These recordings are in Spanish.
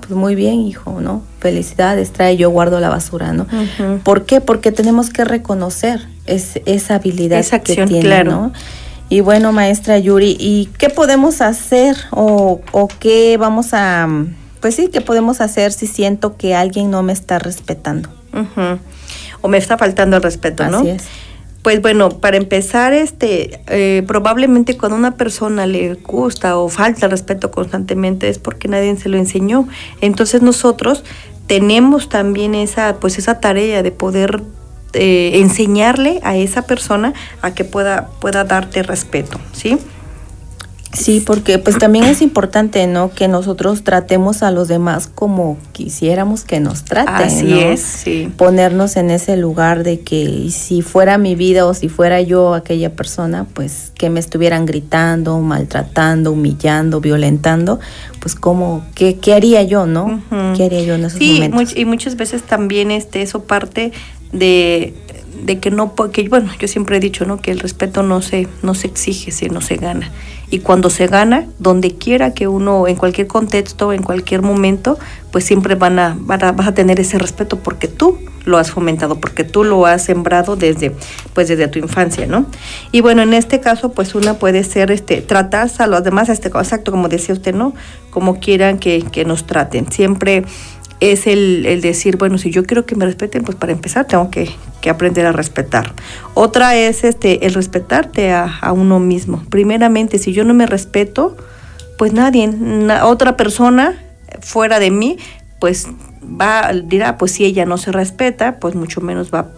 pues muy bien, hijo, ¿no? Felicidades, trae, yo guardo la basura, ¿no? Uh-huh. ¿Por qué? Porque tenemos que reconocer esa habilidad esa acción, que tiene, claro, ¿no? Y bueno, maestra Yuri, ¿y qué podemos hacer o qué vamos a, pues sí, qué podemos hacer si siento que alguien no me está respetando? Uh-huh. O me está faltando el respeto, ¿no? Así es. Pues bueno, para empezar, probablemente cuando a una persona le gusta o falta el respeto constantemente es porque nadie se lo enseñó. Entonces nosotros tenemos también esa tarea de poder enseñarle a esa persona a que pueda darte respeto, ¿sí? Sí, porque pues también es importante, ¿no? Que nosotros tratemos a los demás como quisiéramos que nos traten, así, ¿no? Es, sí. Ponernos en ese lugar de que si fuera mi vida o si fuera yo aquella persona, pues que me estuvieran gritando, maltratando, humillando, violentando, pues como, ¿qué haría yo, no? Uh-huh. ¿Qué haría yo en esos momentos? Sí, y muchas veces también eso parte de que no, porque bueno, yo siempre he dicho, ¿no? Que el respeto no se exige, sino se gana. Y cuando se gana, donde quiera que uno, en cualquier contexto, en cualquier momento, pues siempre vas a tener ese respeto porque tú lo has fomentado, porque tú lo has sembrado desde tu infancia, ¿no? Y bueno, en este caso, pues una puede ser tratar a los demás, exacto como decía usted, ¿no? Como quieran que nos traten. Siempre es el decir, bueno, si yo quiero que me respeten, pues para empezar tengo que aprender a respetar. Otra es el respetarte a uno mismo. Primeramente, si yo no me respeto, pues otra persona fuera de mí, pues dirá, pues si ella no se respeta, pues mucho menos va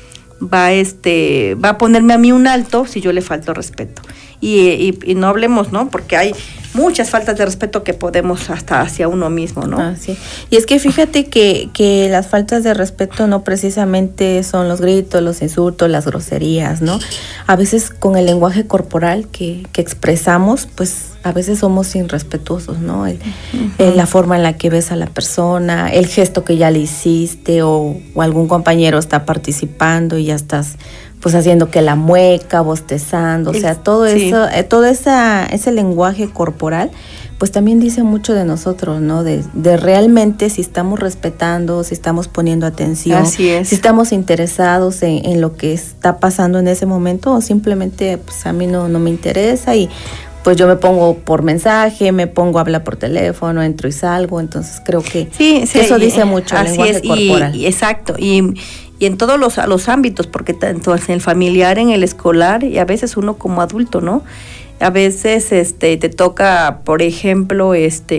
a ponerme a mí un alto si yo le falto respeto. Y no hablemos, ¿no? Porque hay muchas faltas de respeto que podemos hasta hacia uno mismo, ¿no? Ah, sí. Y es que fíjate que las faltas de respeto no precisamente son los gritos, los insultos, las groserías, ¿no? A veces con el lenguaje corporal que expresamos, pues a veces somos irrespetuosos, ¿no? La forma en la que ves a la persona, el gesto que ya le hiciste o algún compañero está participando y ya estás pues haciendo que la mueca, bostezando, o sea, todo eso, todo ese lenguaje corporal, pues también dice mucho de nosotros, ¿no? De realmente si estamos respetando, si estamos poniendo atención, si estamos interesados en lo que está pasando en ese momento, o simplemente pues a mí no me interesa y pues yo me pongo por mensaje, me pongo a hablar por teléfono, entro y salgo, entonces creo que eso dice mucho el lenguaje corporal. Exacto, y en todos los ámbitos, porque tanto en el familiar, en el escolar, y a veces uno como adulto, ¿no? A veces te toca, por ejemplo,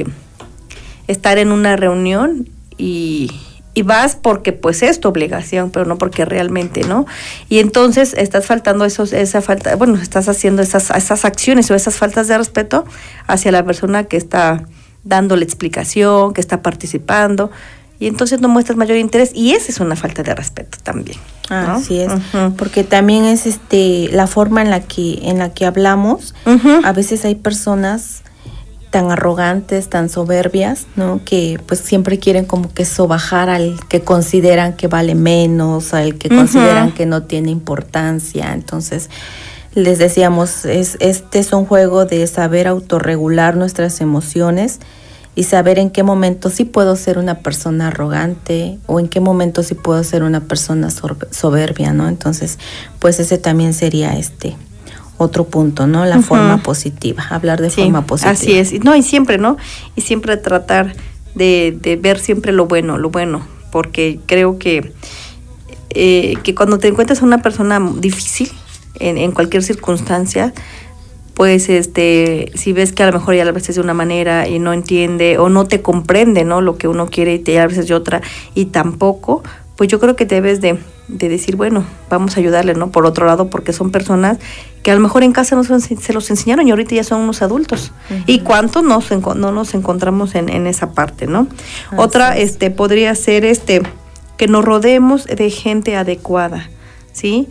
estar en una reunión y vas porque pues es tu obligación, pero no porque realmente, ¿no? Y entonces estás faltando estás haciendo esas acciones o esas faltas de respeto hacia la persona que está dando la explicación, que está participando. Y entonces no muestras mayor interés y esa es una falta de respeto también, ¿no? Así es, uh-huh. Porque también es la forma en la que hablamos. Uh-huh. A veces hay personas tan arrogantes, tan soberbias, ¿no? Que pues siempre quieren como que sobajar al que consideran que vale menos, al que consideran que no tiene importancia. Entonces les decíamos, es un juego de saber autorregular nuestras emociones y saber en qué momento sí puedo ser una persona arrogante o en qué momento sí puedo ser una persona soberbia, ¿no? Entonces, pues ese también sería otro punto, ¿no? La forma positiva, hablar de forma positiva. Así es. No, y siempre, ¿no? Y siempre tratar de ver siempre lo bueno, porque creo que cuando te encuentras a una persona difícil en cualquier circunstancia, pues si ves que a lo mejor ya a veces de una manera y no entiende o no te comprende, ¿no? Lo que uno quiere y a veces de otra y tampoco, pues yo creo que debes de decir, bueno, vamos a ayudarle, ¿no? Por otro lado, porque son personas que a lo mejor en casa se los enseñaron y ahorita ya son unos adultos. Uh-huh. ¿Y cuántos no nos encontramos en esa parte, ¿no? Otra podría ser que nos rodeemos de gente adecuada, ¿sí?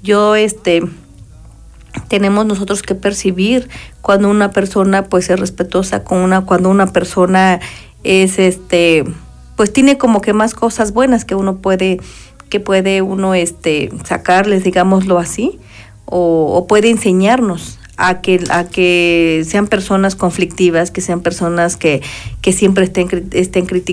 Tenemos nosotros que percibir cuando una persona pues es respetuosa cuando una persona es pues tiene como que más cosas buenas que puede uno sacarles, digámoslo así, o puede enseñarnos a que sean personas conflictivas, que sean personas que siempre estén criticando